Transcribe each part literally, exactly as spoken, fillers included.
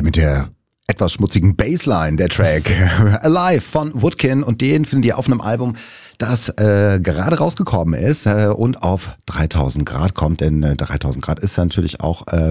mit der etwas schmutzigen Bassline, der Track Alive von Woodkin, und den findet ihr auf einem Album, das äh, gerade rausgekommen ist äh, und auf dreitausend Grad kommt, denn äh, dreitausend Grad ist ja natürlich auch äh,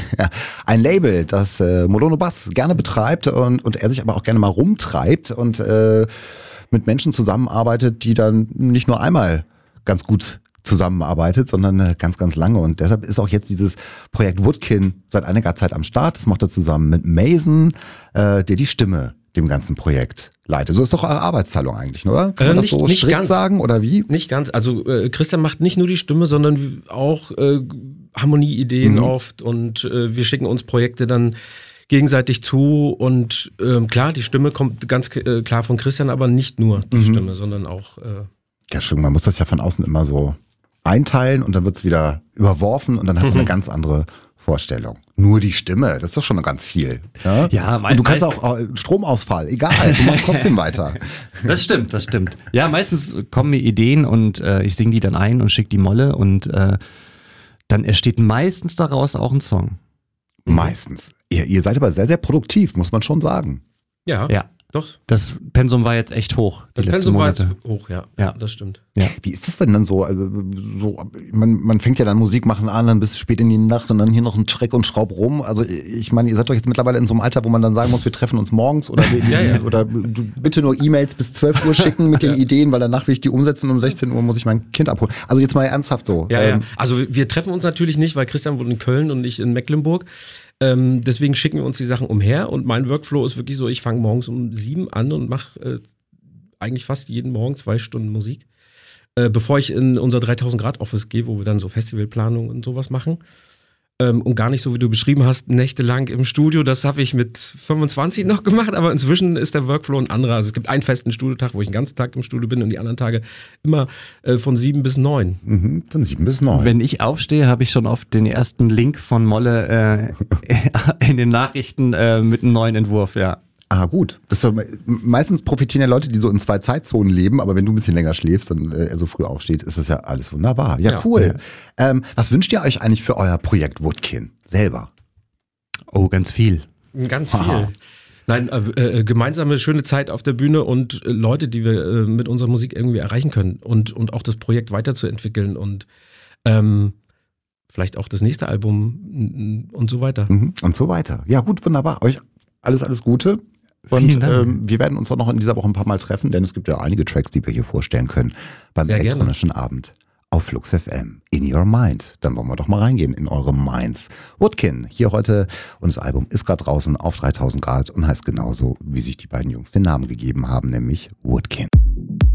ein Label, das äh, Molono Bass gerne betreibt und, und er sich aber auch gerne mal rumtreibt und äh, mit Menschen zusammenarbeitet, die dann nicht nur einmal ganz gut zusammenarbeitet, sondern ganz, ganz lange. Und deshalb ist auch jetzt dieses Projekt Woodkin seit einiger Zeit am Start. Das macht er zusammen mit Mason, äh, der die Stimme dem ganzen Projekt leitet. So ist doch eure Arbeitsteilung eigentlich, oder? Kann äh, man nicht, das so nicht strikt ganz sagen oder wie? Nicht ganz. Also äh, Christian macht nicht nur die Stimme, sondern auch äh, Harmonieideen Mhm. oft, und äh, wir schicken uns Projekte dann gegenseitig zu, und ähm, klar, die Stimme kommt ganz äh, klar von Christian, aber nicht nur die Mhm. Stimme, sondern auch äh, Ja, stimmt, man muss das ja von außen immer so einteilen und dann wird es wieder überworfen und dann hat man eine ganz andere Vorstellung. Nur die Stimme, das ist doch schon ganz viel. Ja, Ja, mein- und du kannst mein- auch äh, Stromausfall, egal, du machst trotzdem weiter. Das stimmt, das stimmt. Ja, meistens kommen mir Ideen und äh, ich singe die dann ein und schicke die Molle und äh, dann entsteht meistens daraus auch ein Song. Meistens. Ihr, ihr seid aber sehr, sehr produktiv, muss man schon sagen. ja, Ja, doch. das Pensum war jetzt echt hoch die Das letzten Pensum war jetzt Monate. hoch, ja. Ja. ja, das stimmt. Wie ist das denn dann so? Also, so man, man fängt ja dann Musik machen an, dann bis spät in die Nacht und dann hier noch ein Track und Schraub rum. Also ich meine, ihr seid doch jetzt mittlerweile in so einem Alter, wo man dann sagen muss, wir treffen uns morgens oder, wir, Ja, ja. oder du bitte nur E-Mails bis zwölf Uhr schicken mit den Ideen, weil danach will ich die umsetzen und um sechzehn Uhr muss ich mein Kind abholen. Also jetzt mal ernsthaft so. Ja, Ähm, ja. Also wir treffen uns natürlich nicht, weil Christian wohnt in Köln und ich in Mecklenburg. Ähm, deswegen schicken wir uns die Sachen umher, und mein Workflow ist wirklich so, ich fange morgens um sieben an und mache äh, eigentlich fast jeden Morgen zwei Stunden Musik, äh, bevor ich in unser dreitausend Grad Office gehe, wo wir dann so Festivalplanung und sowas machen. Ähm, und gar nicht so, wie du beschrieben hast, nächtelang im Studio. Das habe ich mit fünfundzwanzig noch gemacht, aber inzwischen ist der Workflow ein anderer. Also es gibt einen festen Studiotag, wo ich den ganzen Tag im Studio bin, und die anderen Tage immer äh, von sieben bis neun. mhm, von sieben bis neun. Wenn ich aufstehe, habe ich schon oft den ersten Link von Molle äh, in den Nachrichten äh, mit einem neuen Entwurf, ja. Ah, gut. Das ist doch, meistens profitieren ja Leute, die so in zwei Zeitzonen leben, aber wenn du ein bisschen länger schläfst und äh, er so früh aufsteht, ist das ja alles wunderbar. Ja, Ja. cool. Ähm, was wünscht ihr euch eigentlich für euer Projekt Woodkin selber? Oh, ganz viel. Ganz viel. Aha. Nein, äh, äh, gemeinsame schöne Zeit auf der Bühne und äh, Leute, die wir äh, mit unserer Musik irgendwie erreichen können, und, und auch das Projekt weiterzuentwickeln und ähm, vielleicht auch das nächste Album mm, und so weiter. Mhm. Und so weiter. Ja, gut, wunderbar. Euch alles, alles Gute. Und Vielen Dank. ähm, wir werden uns auch noch in dieser Woche ein paar Mal treffen, denn es gibt ja einige Tracks, die wir hier vorstellen können beim Sehr gerne. elektronischen Abend auf Flux F M. In Your Mind. Dann wollen wir doch mal reingehen in eure Minds. Woodkin, hier heute, und das Album ist gerade draußen auf dreitausend Grad und heißt genauso, wie sich die beiden Jungs den Namen gegeben haben, nämlich Woodkin.